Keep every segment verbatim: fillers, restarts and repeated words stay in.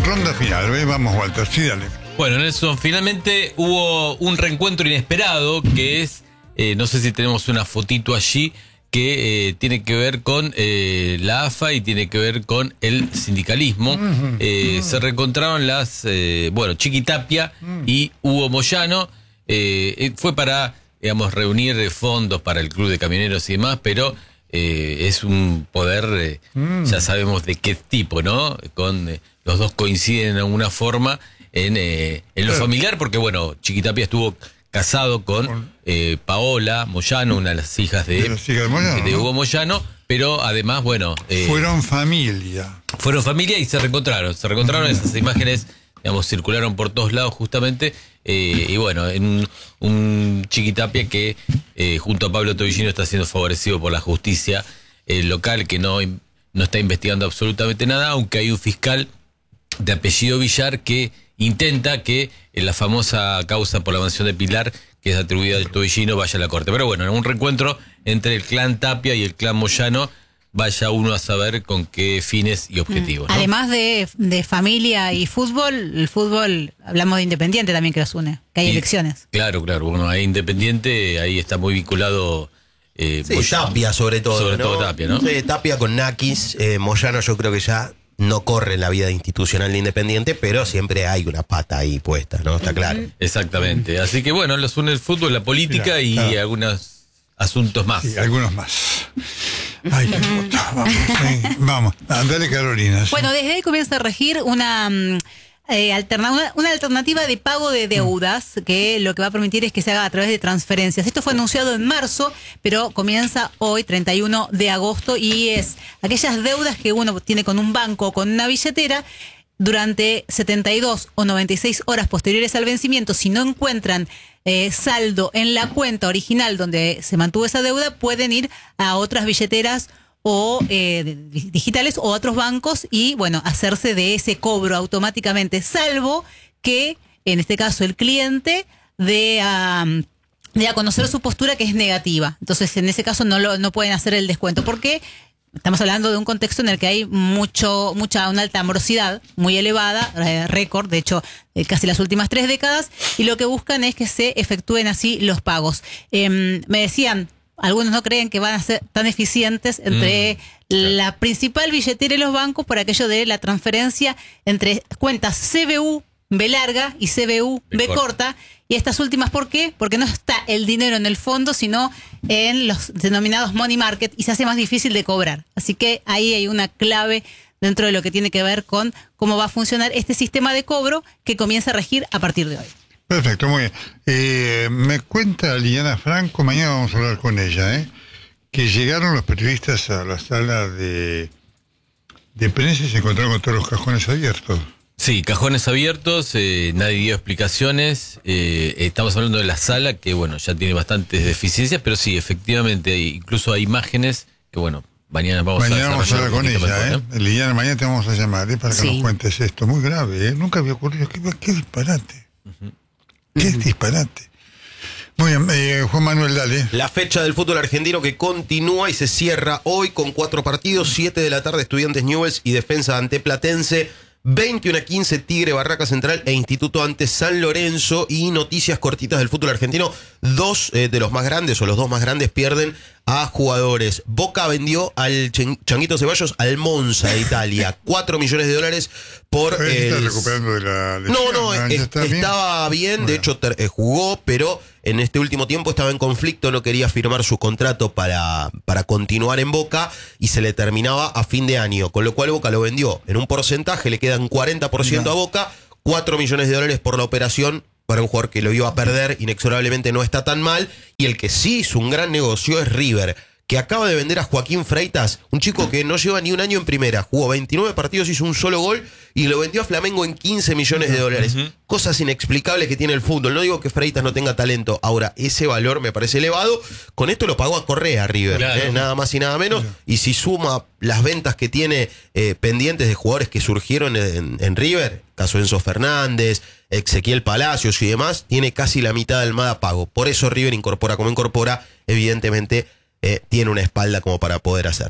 ronda final, ¿ves? Vamos, Walter, sí, dale. Bueno, Nelson, finalmente hubo un reencuentro inesperado que es, eh, no sé si tenemos una fotito allí, que eh, tiene que ver con eh, la A F A y tiene que ver con el sindicalismo. Uh-huh. Eh, uh-huh. Se reencontraron las, eh, bueno, Chiqui Tapia uh-huh. y Hugo Moyano. Eh, fue para, digamos, reunir fondos para el Club de Camioneros y demás, pero eh, es un poder, eh, uh-huh. ya sabemos de qué tipo, ¿no? Con eh, los dos coinciden de alguna forma en, eh, en lo familiar, porque, bueno, Chiqui Tapia estuvo casado con eh, Paola Moyano, una de las hijas de, de, las hijas de, Moyano, de Hugo ¿no? Moyano, pero además, bueno... Eh, fueron familia. Fueron familia y se reencontraron, se reencontraron, uh-huh. esas imágenes, digamos, circularon por todos lados justamente, eh, y bueno, en un, un Chiqui Tapia que eh, junto a Pablo Tobillino está siendo favorecido por la justicia eh, local, que no, no está investigando absolutamente nada, aunque hay un fiscal de apellido Villar que intenta que en la famosa causa por la mansión de Pilar, que es atribuida al Tobillino, vaya a la corte. Pero bueno, en un reencuentro entre el clan Tapia y el clan Moyano, vaya uno a saber con qué fines y objetivos, ¿no? Además de, de familia y fútbol, el fútbol, hablamos de Independiente también que los une, que hay y, elecciones. Claro, claro, bueno, ahí Independiente, ahí está muy vinculado... Eh, sí, Moyano, Tapia sobre todo, Sobre ¿no? todo Tapia, ¿no? Sí, Tapia con Nakis, eh, Moyano yo creo que ya... no corre en la vida institucional de Independiente, pero siempre hay una pata ahí puesta, ¿no? Está claro. Exactamente. Así que bueno, los une el fútbol, la política Mira, y claro. algunos asuntos más. Sí, algunos más. Ay, qué puta. Vamos, sí, vamos. Dale, Carolina. Sí. Bueno, desde ahí comienza a regir una... Eh, alterna, una, una alternativa de pago de deudas que lo que va a permitir es que se haga a través de transferencias. Esto fue anunciado en marzo, pero comienza hoy, treinta y uno de agosto, y es aquellas deudas que uno tiene con un banco o con una billetera durante setenta y dos o noventa y seis horas posteriores al vencimiento. Si no encuentran eh, saldo en la cuenta original donde se mantuvo esa deuda, pueden ir a otras billeteras o eh, digitales o otros bancos y, bueno, hacerse de ese cobro automáticamente, salvo que, en este caso, el cliente dé a, dé a conocer su postura que es negativa. Entonces, en ese caso no, lo, no pueden hacer el descuento, porque estamos hablando de un contexto en el que hay mucho, mucha, una alta morosidad muy elevada, eh, récord, de hecho, eh, casi las últimas tres décadas, y lo que buscan es que se efectúen así los pagos. Eh, me decían... Algunos no creen que van a ser tan eficientes entre mm, claro. la principal billetera y los bancos por aquello de la transferencia entre cuentas C B U B larga y C B U B corta. corta. Y estas últimas, ¿por qué? Porque no está el dinero en el fondo, sino en los denominados money market y se hace más difícil de cobrar. Así que ahí hay una clave dentro de lo que tiene que ver con cómo va a funcionar este sistema de cobro que comienza a regir a partir de hoy. Perfecto, muy bien. Eh, me cuenta Liliana Franco, mañana vamos a hablar con ella, ¿eh? que llegaron los periodistas a la sala de, de prensa y se encontraron con todos los cajones abiertos. Sí, cajones abiertos, eh, nadie dio explicaciones, eh, estamos hablando de la sala que, bueno, ya tiene bastantes deficiencias, pero sí, efectivamente, incluso hay imágenes que, bueno, mañana vamos mañana a vamos a hablar con ella, mejor, ¿eh? Liliana, mañana te vamos a llamar, ¿eh? Para que sí. nos cuentes esto, muy grave, ¿eh? Nunca había ocurrido, qué, qué disparate. Uh-huh. Qué disparate. Muy bien, eh, Juan Manuel, dale. La fecha del fútbol argentino que continúa y se cierra hoy con cuatro partidos, siete de la tarde Estudiantes Newell's y Defensa ante Platense, veintiuno a quince Tigre Barraca Central e Instituto ante San Lorenzo. Y noticias cortitas del fútbol argentino, dos eh, de los más grandes o los dos más grandes pierden a jugadores. Boca vendió al Changuito Ceballos al Monza de Italia, cuatro millones de dólares por... ¿Está el... recuperando de la lesión? No, no, ¿Ya es, está estaba bien, bien bueno. de hecho ter, eh, jugó, pero en este último tiempo estaba en conflicto, no quería firmar su contrato para, para continuar en Boca y se le terminaba a fin de año, con lo cual Boca lo vendió en un porcentaje, le quedan cuarenta por ciento no. a Boca, cuatro millones de dólares por la operación. Para un jugador que lo iba a perder inexorablemente no está tan mal. Y el que sí hizo un gran negocio es River, que acaba de vender a Joaquín Freitas, un chico que no lleva ni un año en primera, jugó veintinueve partidos, hizo un solo gol y lo vendió a Flamengo en quince millones de dólares. Uh-huh. Cosas inexplicables que tiene el fútbol. No digo que Freitas no tenga talento, ahora ese valor me parece elevado. Con esto lo pagó a Correa River, claro. ¿eh? Nada más y nada menos. Claro. Y si suma las ventas que tiene eh, pendientes de jugadores que surgieron en, en River, caso Enzo Fernández, Ezequiel Palacios y demás, tiene casi la mitad del M A D a pago. Por eso River incorpora como incorpora, evidentemente eh, tiene una espalda como para poder hacerlo.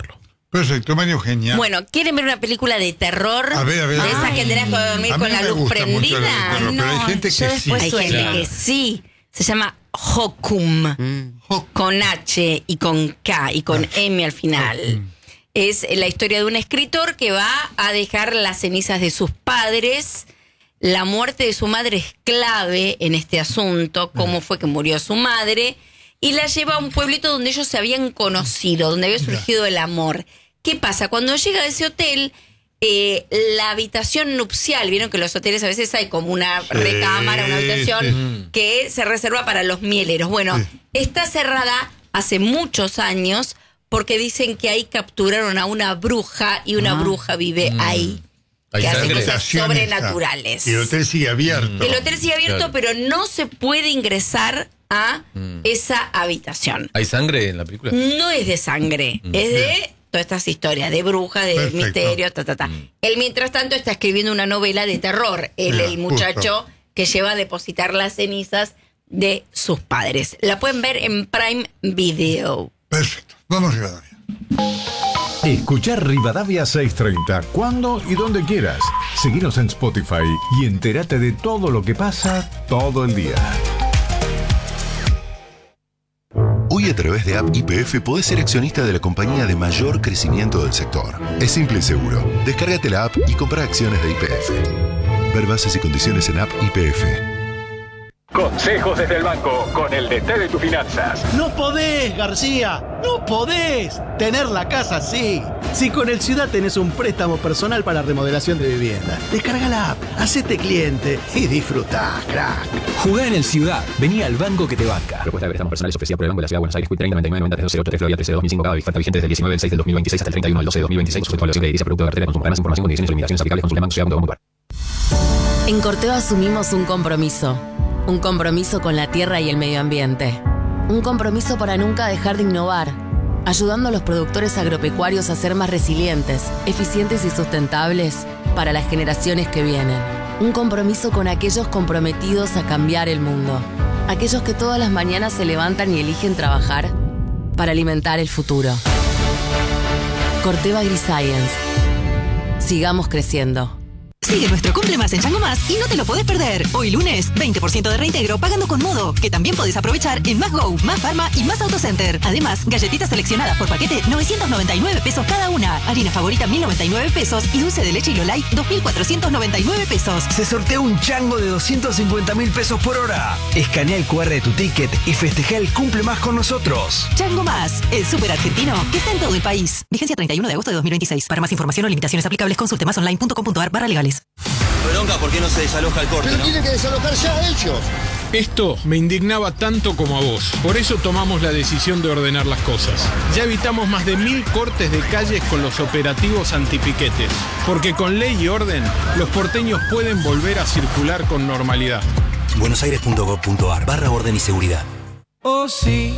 Perfecto, María Eugenia. Bueno, ¿quieren ver una película de terror? A ver, a ver. De esas que tenés que dormir A mí con no la me luz gusta mucho prendida. la de terror, pero hay No, gente que yo sí. después Hay gente Claro. que sí. Se llama Hokum. Hokum. Con H y con K y con M al final. Es la historia de un escritor que va a dejar las cenizas de sus padres. La muerte de su madre es clave en este asunto, cómo fue que murió su madre, y la lleva a un pueblito donde ellos se habían conocido, donde había surgido el amor. ¿Qué pasa? Cuando llega a ese hotel, eh, la habitación nupcial, vieron que en los hoteles a veces hay como una Sí, recámara, una habitación sí. que se reserva para los mieleros. Bueno, Sí. está cerrada hace muchos años porque dicen que ahí capturaron a una bruja y una bruja vive ahí. Hay Que hace sangre. cosas Habitaciones, sobrenaturales. Y el hotel sigue abierto. El hotel sigue abierto, Claro. pero no se puede ingresar a esa habitación. ¿Hay sangre en la película? No es de sangre, es de todas estas historias de brujas, de Perfecto. misterios, ta, ta, ta. Él, mientras tanto, está escribiendo una novela de terror. Él, Ya, el muchacho justo. que lleva a depositar las cenizas de sus padres. La pueden ver en Prime Video. Perfecto. Vamos, Rivadavia. Escuchar Rivadavia seiscientos treinta cuando y donde quieras. Seguinos en Spotify y entérate de todo lo que pasa todo el día. Hoy a través de App Y P F podés ser accionista de la compañía de mayor crecimiento del sector. Es simple y seguro. Descárgate la app y compra acciones de Y P F. Ver bases y condiciones en App Y P F. Consejos desde el banco con el D T de tus finanzas. No podés, García, no podés tener la casa así. Si con el Ciudad tenés un préstamo personal para remodelación de vivienda, descarga la app, hacete cliente y disfrutá, crack. Jugá en el Ciudad. Vení al banco que te banca. Propuesta de préstamos personales ofrecida por el Banco de la Ciudad de Buenos Aires. Q treinta noventa y nueve noventa tres cero tres Florida trece dos mil cinco. Cada oferta vigente desde el diecinueve del seis del dos mil veintiséis hasta el treinta y uno del doce del dos mil veintiséis. Sujeto a evaluación de edilicia, producto de cartera de consumo. Para más información, condiciones y limitaciones aplicables, consulta banco ciudad punto com punto ar. En Corteva asumimos un compromiso. Un compromiso con la tierra y el medio ambiente. Un compromiso para nunca dejar de innovar, ayudando a los productores agropecuarios a ser más resilientes, eficientes y sustentables para las generaciones que vienen. Un compromiso con aquellos comprometidos a cambiar el mundo. Aquellos que todas las mañanas se levantan y eligen trabajar para alimentar el futuro. Corteva AgriScience. Sigamos creciendo. Sigue nuestro Cumple Más en Chango Más y no te lo podés perder. Hoy lunes, veinte por ciento de reintegro pagando con Modo, que también podés aprovechar en Más Go, Más Pharma y Más Autocenter. Además, galletitas seleccionadas por paquete, novecientos noventa y nueve pesos cada una. Harina favorita, mil noventa y nueve pesos. Y dulce de leche Lolay, dos mil cuatrocientos noventa y nueve pesos. Se sortea un chango de doscientos cincuenta mil pesos por hora. Escanea el cu erre de tu ticket y festeja el Cumple Más con nosotros. Chango Más, el súper argentino que está en todo el país. Vigencia treinta y uno de agosto de dos mil veintiséis. Para más información o limitaciones aplicables, consulte más online punto com punto ar barra legales. Bronca, ¿por qué no se desaloja el corte? Pero ¿no? tienen que desalojar ya ellos. Esto me indignaba tanto como a vos. Por eso tomamos la decisión de ordenar las cosas. Ya evitamos más de mil cortes de calles con los operativos antipiquetes. Porque con ley y orden, los porteños pueden volver a circular con normalidad. buenosaires punto gov punto ar barra orden y seguridad. Oh sí,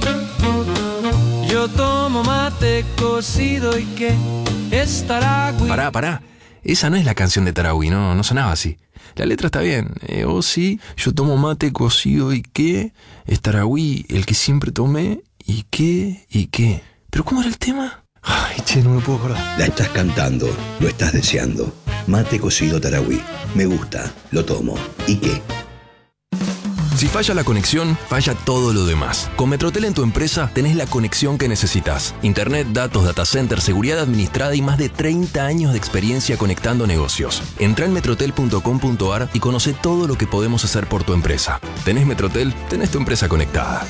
yo tomo mate cocido y que estará... Pará, pará. Esa no es la canción de Tarahui, no, no sonaba así. La letra está bien. Eh, oh sí, yo tomo mate cocido y qué. Es Tarahui, el que siempre tomé. ¿Y qué? ¿Y qué? ¿Pero cómo era el tema? Ay, che, no me puedo acordar. La estás cantando, lo estás deseando. Mate cocido Tarahui. Me gusta, lo tomo. ¿Y qué? Si falla la conexión, falla todo lo demás. Con Metrotel en tu empresa tenés la conexión que necesitas. Internet, datos, data center, seguridad administrada y más de treinta años de experiencia conectando negocios. Entrá en metrotel punto com punto ar y conoce todo lo que podemos hacer por tu empresa. ¿Tenés Metrotel? Tenés tu empresa conectada.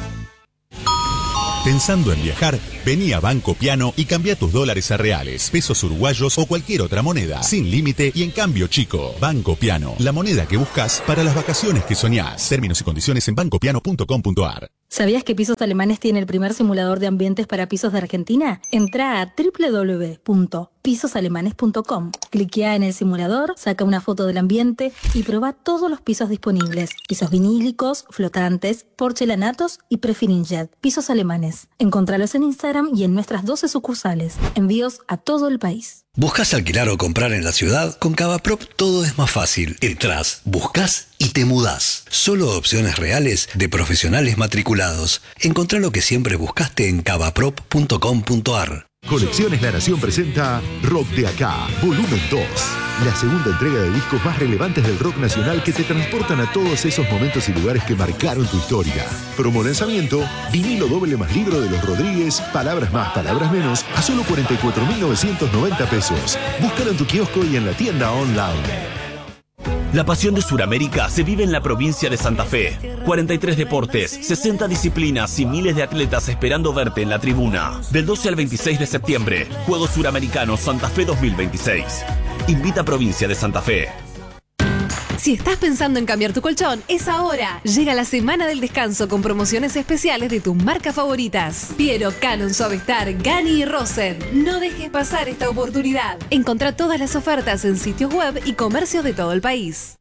Pensando en viajar, vení a Banco Piano y cambia tus dólares a reales, pesos uruguayos o cualquier otra moneda, sin límite y en cambio chico. Banco Piano, la moneda que buscas para las vacaciones que soñás. Términos y condiciones en banco piano punto com punto ar. ¿Sabías que Pisos Alemanes tiene el primer simulador de ambientes para pisos de Argentina? Entrá a doble u doble u doble u punto pisos alemanes punto com. Cliquea en el simulador, saca una foto del ambiente y probá todos los pisos disponibles. Pisos vinílicos, flotantes, porcelanatos y prefirinjet. Pisos Alemanes. Encontralos en Instagram y en nuestras doce sucursales. Envíos a todo el país. ¿Buscas alquilar o comprar en la ciudad? Con Cavaprop todo es más fácil. Entrás, buscas y te mudás. Solo opciones reales de profesionales matriculados. Encontrá lo que siempre buscaste en cavaprop punto com punto ar. Colecciones La Nación presenta Rock de Acá, volumen dos. La segunda entrega de discos más relevantes del rock nacional que te transportan a todos esos momentos y lugares que marcaron tu historia. Promo lanzamiento, vinilo doble más libro de los Rodríguez, palabras más, palabras menos, a solo cuarenta y cuatro mil novecientos noventa pesos. Búscalo en tu kiosco y en la tienda online. La pasión de Sudamérica se vive en la provincia de Santa Fe. cuarenta y tres deportes, sesenta disciplinas y miles de atletas esperando verte en la tribuna. Del doce al veintiséis de septiembre, Juegos Suramericanos Santa Fe dos mil veintiséis. Invita a Provincia de Santa Fe. Si estás pensando en cambiar tu colchón, es ahora. Llega la semana del descanso con promociones especiales de tus marcas favoritas. Piero, Canon, Suavestar, Gani y Rosen. No dejes pasar esta oportunidad. Encontrá todas las ofertas en sitios web y comercios de todo el país.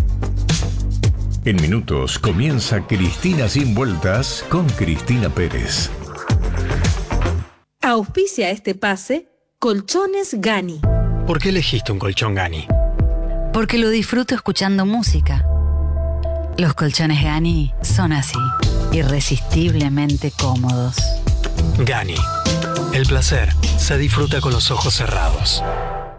En minutos comienza Cristina Sin Vueltas con Cristina Pérez. Auspicia este pase Colchones Gani. ¿Por qué elegiste un colchón Gani? Porque lo disfruto escuchando música. Los colchones Gani son así, irresistiblemente cómodos. Gani. El placer se disfruta con los ojos cerrados.